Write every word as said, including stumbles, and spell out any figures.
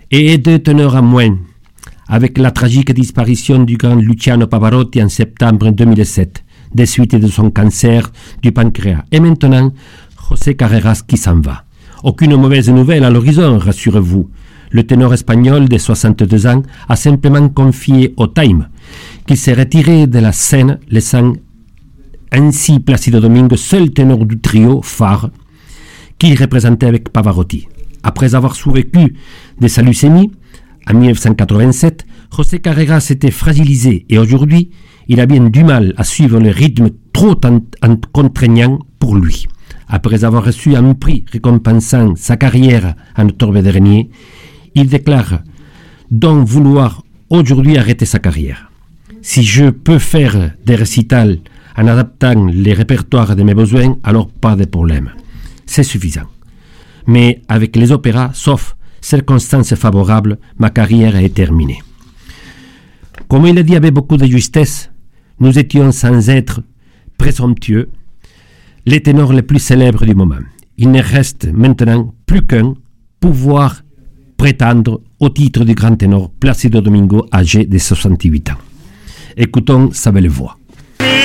Et deux ténors à moins, avec la tragique disparition du grand Luciano Pavarotti en septembre deux mille sept, des suites de son cancer du pancréas. Et maintenant, José Carreras qui s'en va. Aucune mauvaise nouvelle à l'horizon, rassurez-vous. Le ténor espagnol de soixante-deux ans a simplement confié au Time qu'il s'est retiré de la scène, laissant ainsi Plácido Domingo, seul ténor du trio phare qu'il représentait avec Pavarotti. Après avoir survécu de sa leucémie, en dix-neuf cent quatre-vingt-sept, José Carreras s'était fragilisé et aujourd'hui, il a bien du mal à suivre le rythme trop en, en contraignant pour lui. Après avoir reçu un prix récompensant sa carrière en octobre dernier, il déclare donc vouloir aujourd'hui arrêter sa carrière. Si je peux faire des récitals en adaptant les répertoires de mes besoins, alors pas de problème. C'est suffisant. Mais avec les opéras, sauf circonstances favorables, ma carrière est terminée. Comme il a dit avec beaucoup de justesse, nous étions sans être présomptueux les ténors les plus célèbres du moment. Il ne reste maintenant plus qu'un pouvoir prétendre au titre du grand ténor Plácido Domingo, âgé de soixante-huit ans. Écoutons sa belle voix.